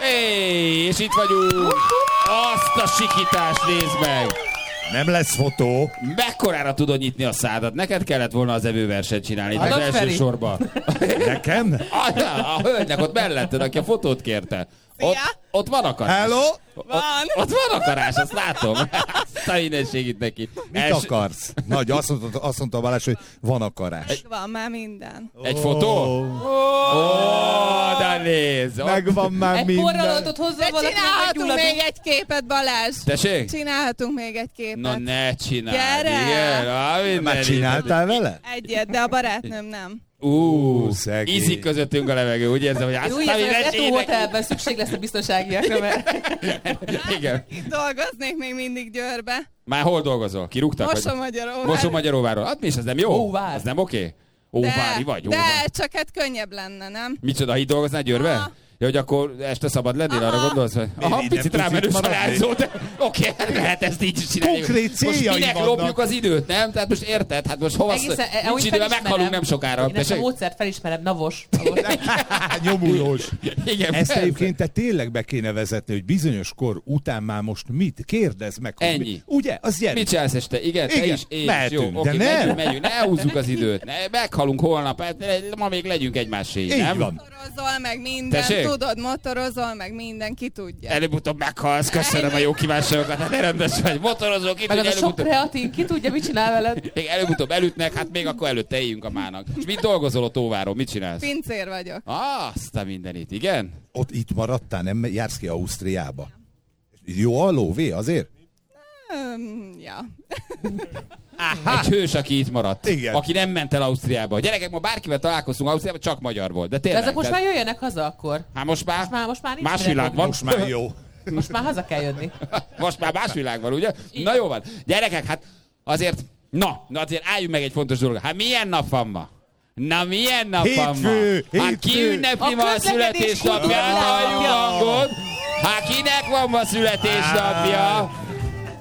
És itt vagyunk. Azt a sikítást nézd meg. Nem lesz fotó. Mekkorára tudod nyitni a szádat? Neked kellett volna az evőversenyt csinálni az első Feri. sorban. Nekem? A hölgynek ott melletted, aki a fotót kérte. Ott van akarás. Hello? Ott van akarás, azt látom. Azt a mindenségit neki. Mit akarsz? Nagy, azt mondta Balázs, hogy van akarás. Van már minden. Egy fotó? De nézd. Megvan már Egy minden. forralótot hozzá De valaki, csinálhatunk még egy képet, Balázs. Tessék? Csinálhatunk még egy képet. Na ne csinálj. Gyere! Igen. Már csináltál vele? Egyet, de a barátnőm nem. Szegény. Ízik közöttünk a levegő, úgy érzem, hogy azt Úgy a értem, hogy az mindenségnek. hotelben szükség lesz a biztonságiakra, mert... Igen. Itt dolgoznék még mindig Győrbe. Már hol dolgozol? Kirúgtak? Mosomagyaróvár. Mosomagyaróváron. Hát mi is, ez nem jó? Óvár. Ez nem oké? Óvári vagy? De Óvár. csak hát könnyebb lenne, nem? Micsoda, itt dolgoznál Győrbe? Aha. Ja, hogy akkor este szabad lennél, arra gondolsz? Hogy... Aha, nem picit tudsz rámenő itt maradni? salázó, de oké, lehet ezt így csinálni. Konkrét céljai most minek vannak. lopjuk az időt, nem? Tehát most érted? Hát most hova Egészen, nincs ahogy idővel, felismerem. meghalunk nem sokára. Én ezt a Tessék? módszert felismerem, navos. Nyomulós. Igen, Ezt persze. egyébként te tényleg be kéne vezetni, hogy bizonyos kor után már most mit? Kérdezd meg. Hogy Ennyi. Ugye? Az gyere. Mit csinálsz este? Igen, te Igen, is, én is. mehetünk, Jó, de oké, nem. megyünk, ne húzzuk az időt. Meghalunk holnap, hát ma még legyünk egymássé, Így nem? van. Motorozol meg minden, Tessék? tudod, motorozol meg minden, ki tudja. Előbb-utóbb meghalsz, köszönöm a jó kívánságokat, hát ne rendes vagy, motorozó, ki Meg az tudja, a sok előbb-utóbb. kreatin, ki tudja, mit csinál veled? Még előbb-utóbb elütnek, hát még akkor előtte éljünk a mának. És mit dolgozol ott Óváron, mit csinálsz? Pincér vagyok. Azt a mindenit, igen? Ott itt maradtál, nem jársz ki Ausztriába? Jó a lóvé azért? Ja. Egy hős, aki itt maradt. Igen. Aki nem ment el Ausztriába. A gyerekek, ma bárkivel találkoztunk Ausztriában, csak magyar volt. De De tényleg. ezek most tehát- már jöjjenek haza akkor. Hát most már Most már nincs más mire világ fogni. van. Most már jó. Most már haza kell jönni. Most már más világ van, ugye? Na jó van. Gyerekek, hát azért, na azért álljunk meg egy fontos dolog. Hát milyen nap van ma? Na milyen nap van ma? Hétfő, Hát ki hétfő. ünnepli A ma a közlekedés születésnapját? kultúrája. Halljuk hangot. Hát kinek van ma születésnapja?